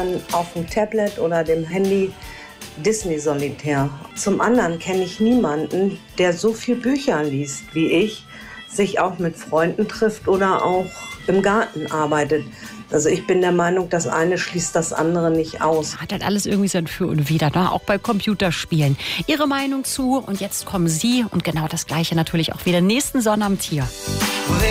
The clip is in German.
dann auf dem Tablet oder dem Handy Disney-Solitär. Zum anderen kenne ich niemanden, der so viel Bücher liest wie ich, sich auch mit Freunden trifft oder auch im Garten arbeitet. Also ich bin der Meinung, das eine schließt das andere nicht aus. Hat halt alles irgendwie sein Für und Wider, ne? Auch bei Computerspielen. Ihre Meinung zu und jetzt kommen Sie und genau das Gleiche natürlich auch wieder nächsten Sonnabend hier.